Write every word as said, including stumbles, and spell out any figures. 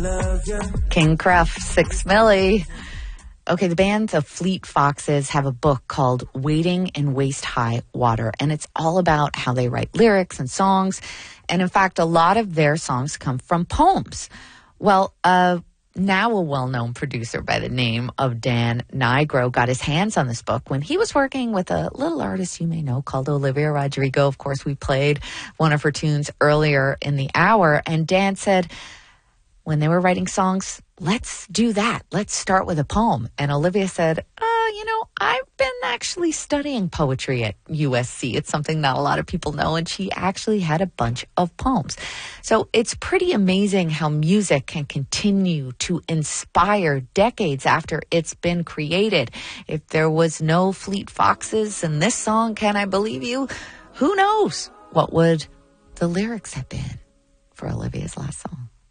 King Cruff, Six Millie. Okay, the band The Fleet Foxes have a book called Wading in Waist-High Water, and it's all about how they write lyrics and songs. And in fact, a lot of their songs come from poems. Well, uh, now a well-known producer by the name of Dan Nigro got his hands on this book when he was working with a little artist you may know called Olivia Rodrigo. Of course, we played one of her tunes earlier in the hour, and Dan said, when they were writing songs, let's do that. Let's start with a poem. And Olivia said, uh, you know, I've been actually studying poetry at U S C. It's something not a lot of people know. And she actually had a bunch of poems. So it's pretty amazing how music can continue to inspire decades after it's been created. If there was no Fleet Foxes in this song, Can I Believe You? Who knows what would the lyrics have been for Olivia's last song?